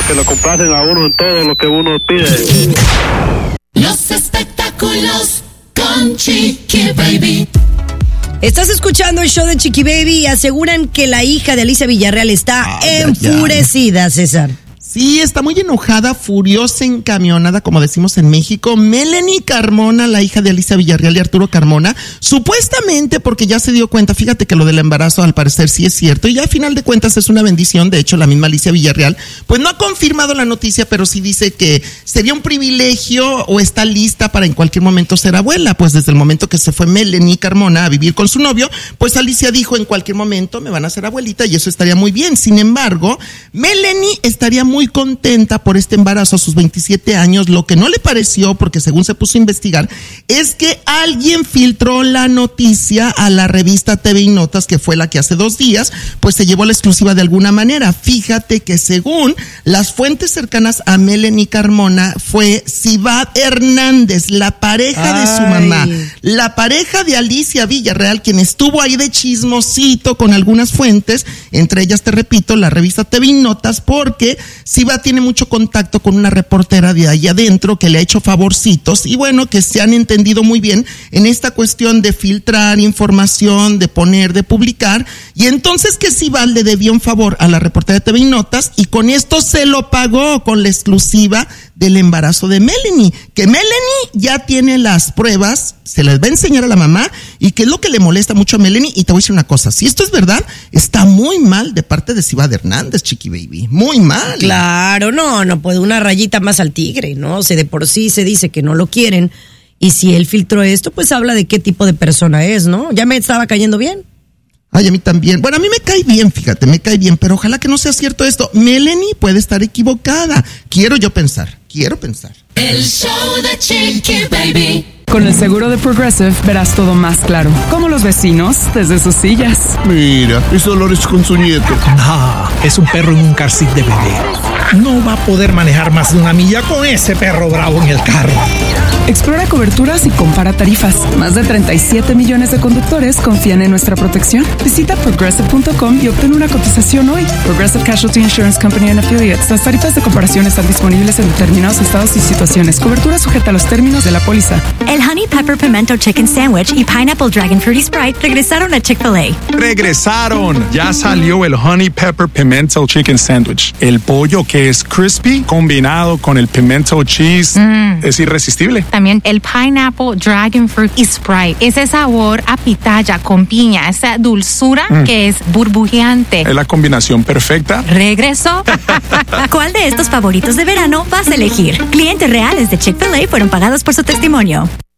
porque lo complacen a uno en todo lo que uno pide. Los espectáculos con Chiqui Baby. Estás escuchando el show de Chiqui Baby y aseguran que la hija de Alicia Villarreal está enfurecida, César. Sí, está muy enojada, furiosa, encamionada, como decimos en México. Melanie Carmona, la hija de Alicia Villarreal y Arturo Carmona, supuestamente porque ya se dio cuenta, fíjate que lo del embarazo al parecer sí es cierto, y ya a final de cuentas es una bendición. De hecho, la misma Alicia Villarreal, pues no ha confirmado la noticia, pero sí dice que sería un privilegio o está lista para en cualquier momento ser abuela. Pues desde el momento que se fue Melanie Carmona a vivir con su novio, pues Alicia dijo, en cualquier momento me van a hacer abuelita y eso estaría muy bien. Sin embargo, Melanie estaría muy contenta por este embarazo a sus 27 años. Lo que no le pareció, porque según se puso a investigar, es que alguien filtró la noticia a la revista TV y Notas, que fue la que hace 2 días, pues se llevó la exclusiva de alguna manera. Fíjate que según las fuentes cercanas a Melanie Carmona, fue Cibat Hernández, la pareja de su mamá, la pareja de Alicia Villarreal, quien estuvo ahí de chismosito con algunas fuentes, entre ellas, te repito, la revista TV y Notas, porque Cibat tiene mucho contacto con una reportera de ahí adentro que le ha hecho favorcitos y bueno, que se han entendido muy bien en esta cuestión de filtrar información, de poner, de publicar, y entonces que Cibat le debió un favor a la reportera de TV y Notas y con esto se lo pagó con la exclusiva del embarazo de Melanie, que Melanie ya tiene las pruebas, se les va a enseñar a la mamá, y que es lo que le molesta mucho a Melanie. Y te voy a decir una cosa, si esto es verdad, está muy mal de parte de Cibat Hernández, Chiqui Baby, muy mal. Claro, no puede una rayita más al tigre, ¿no? O sea, de por sí se dice que no lo quieren, y si él filtró esto, pues habla de qué tipo de persona es, ¿no? Ya me estaba cayendo bien. Ay, a mí también. Bueno, a mí me cae bien, fíjate, me cae bien, pero ojalá que no sea cierto esto. Melanie puede estar equivocada. Quiero pensar. El show de Chiqui Baby. Con el seguro de Progressive verás todo más claro, como los vecinos desde sus sillas. Mira, es Dolores con su nieto. No, es un perro en un car seat de bebé. No va a poder manejar más de 1 milla con ese perro bravo en el carro. Explora coberturas y compara tarifas. Más de 37 millones de conductores confían en nuestra protección. Visita Progressive.com y obtén una cotización hoy. Progressive Casualty Insurance Company and Affiliates. Las tarifas de comparación están disponibles en determinados estados y situaciones. Cobertura sujeta a los términos de la póliza. El Honey Pepper Pimento Chicken Sandwich y Pineapple Dragon Fruity Sprite regresaron a Chick-fil-A. ¡Regresaron! Ya salió el Honey Pepper Pimento Chicken Sandwich. El pollo que es crispy combinado con el pimento cheese es irresistible. También el Pineapple Dragon Fruit y Sprite. Ese sabor a pitaya con piña, esa dulzura que es burbujeante. Es la combinación perfecta. ¿Regresó? ¿Cuál de estos favoritos de verano vas a elegir? Clientes reales de Chick-fil-A fueron pagados por su testimonio.